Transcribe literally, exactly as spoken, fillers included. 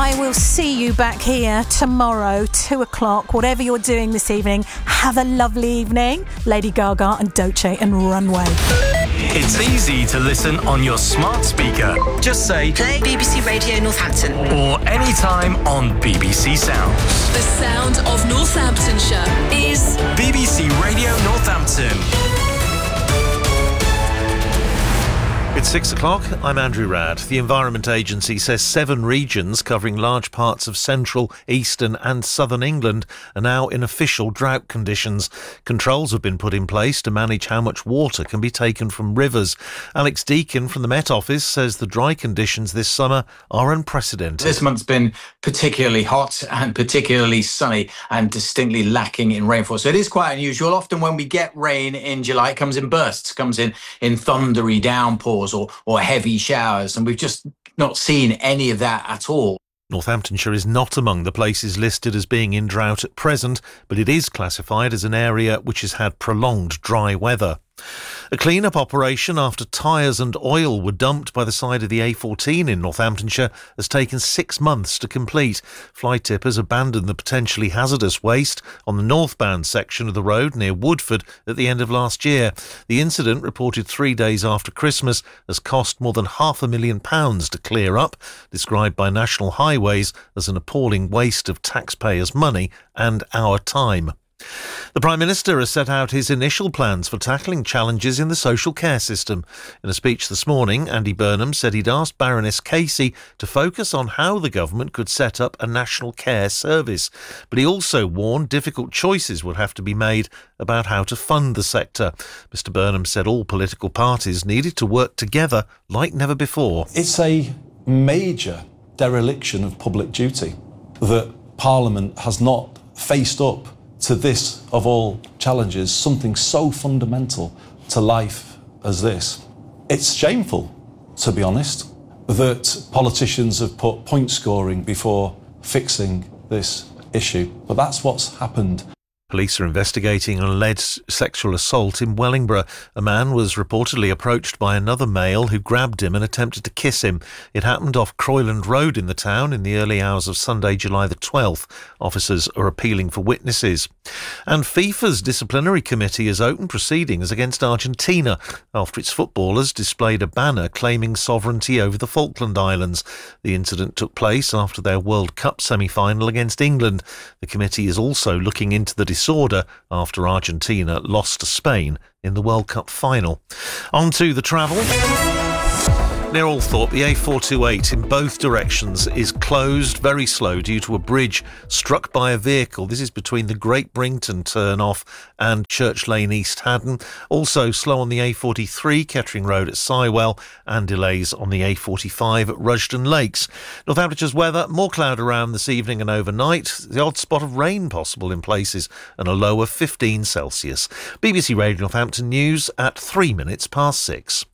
I will see you back here tomorrow, two o'clock. Whatever you're doing this evening, have a lovely evening. Lady Gaga and Dolce and Runway. It's easy to listen on your smart speaker. Just say, play B B C Radio Northampton. Or anytime on B B C Sounds. The sound of Northamptonshire is B B C Radio Northampton. It's six o'clock. I'm Andrew Radd. The Environment Agency says seven regions covering large parts of central, eastern and southern England are now in official drought conditions. Controls have been put in place to manage how much water can be taken from rivers. Alex Deakin from the Met Office says the dry conditions this summer are unprecedented. This month's been particularly hot and particularly sunny and distinctly lacking in rainfall. So it is quite unusual. Often when we get rain in July, it comes in bursts, comes in in thundery downpours or, or heavy showers, and we've just not seen any of that at all. Northamptonshire is not among the places listed as being in drought at present, but it is classified as an area which has had prolonged dry weather. A clean-up operation after tyres and oil were dumped by the side of the A fourteen in Northamptonshire has taken six months to complete. Fly tippers abandoned the potentially hazardous waste on the northbound section of the road near Woodford at the end of last year. The incident, reported three days after Christmas, has cost more than half a million pounds to clear up, described by National Highways as an appalling waste of taxpayers' money and our time. The Prime Minister has set out his initial plans for tackling challenges in the social care system. In a speech this morning, Andy Burnham said he'd asked Baroness Casey to focus on how the government could set up a national care service. But he also warned difficult choices would have to be made about how to fund the sector. Mr Burnham said all political parties needed to work together like never before. It's a major dereliction of public duty that Parliament has not faced up to this, of all challenges, something so fundamental to life as this. It's shameful, to be honest, that politicians have put point scoring before fixing this issue. But that's what's happened. Police are investigating an alleged sexual assault in Wellingborough. A man was reportedly approached by another male who grabbed him and attempted to kiss him. It happened off Croyland Road in the town in the early hours of Sunday, July the twelfth. Officers are appealing for witnesses. And FIFA's disciplinary committee has opened proceedings against Argentina after its footballers displayed a banner claiming sovereignty over the Falkland Islands. The incident took place after their World Cup semi-final against England. The committee is also looking into the disorder after Argentina lost to Spain in the World Cup final. On to the travel. Near Althorpe, the A four twenty-eight in both directions is closed, very slow, due to a bridge struck by a vehicle. This is between the Great Brington turn-off and Church Lane East Haddon. Also slow on the A forty-three, Kettering Road at Sywell, and delays on the A forty-five at Rushden Lakes. Northamptonshire's weather, more cloud around this evening and overnight. The odd spot of rain possible in places and a low of fifteen Celsius. B B C Radio Northampton News at three minutes past six.